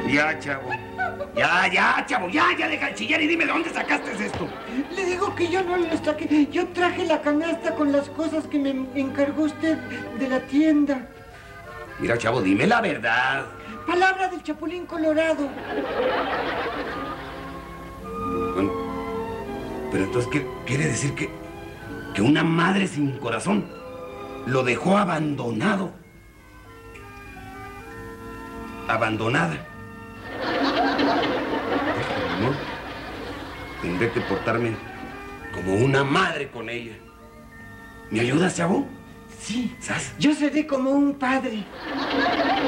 Ya, chavo. Ya, chavo, ya deja de chillar y dime de dónde sacaste esto. Le digo que yo no lo saqué. Yo traje la canasta con las cosas que me encargó usted de la tienda. Mira, chavo, dime la verdad. Palabra del Chapulín Colorado. Bueno, pero entonces, ¿qué quiere decir que una madre sin corazón lo dejó abandonado? Abandonada. ¿No? Tendré que portarme como una madre con ella. ¿Me ayudas, chavo? Sí, ¿Sas? yo seré como un padre.